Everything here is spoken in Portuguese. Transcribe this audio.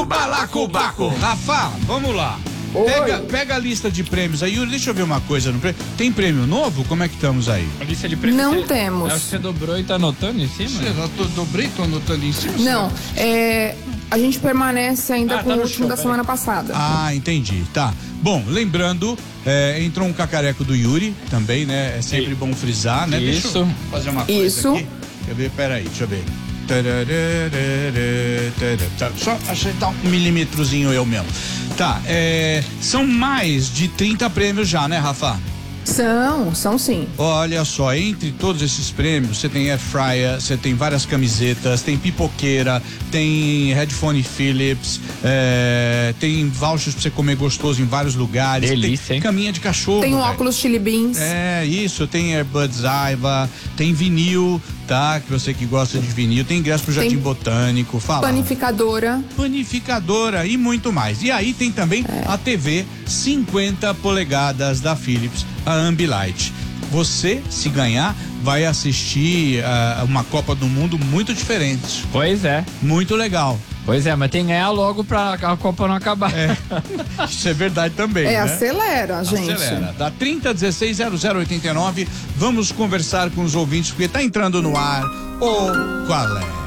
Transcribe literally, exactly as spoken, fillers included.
Balacobaco. Rafa, vamos lá. Pega, pega a lista de prêmios aí, Yuri, deixa eu ver uma coisa no prêmio. Tem prêmio novo? Como é que estamos aí? A lista de prêmios. Não você, temos. Você dobrou e tá anotando em cima? Você, eu dobrei, tô anotando em cima? Não, é, a gente permanece ainda Ah, com tá o no último show, da peraí. semana passada. Ah, entendi, tá. Bom, lembrando, é, entrou um cacareco do Yuri também, né? É sempre Sim. bom frisar, né? Deixa Isso. eu fazer uma coisa Isso. aqui. Quer ver? Peraí, deixa eu ver. Tá, só acertar um milímetrozinho eu mesmo. Tá, é, são mais de trinta prêmios já, né, Rafa? São, são sim. Olha só, entre todos esses prêmios, você tem air fryer, você tem várias camisetas, tem pipoqueira, tem headphone Philips, é, tem vouchers pra você comer gostoso em vários lugares. Delícia, tem hein? caminha de cachorro. Tem o velho. óculos Chili Beans. É, isso, tem AirBuds Aiva, tem vinil, tá? Que você que gosta de vinil, tem ingresso pro Jardim Tem Botânico, fala. Panificadora. Panificadora e muito mais. E aí tem também a T V cinquenta polegadas da Philips, a Ambilight. Você, se ganhar, vai assistir uh, uma Copa do Mundo muito diferente. Pois é. Muito legal. Pois é, mas tem que ganhar logo pra a Copa não acabar. É, isso é verdade também, É, né? acelera, gente. Acelera. Dá trinta, dezesseis, zero zero oitenta e nove. Vamos conversar com os ouvintes, porque tá entrando no ar o Qual é?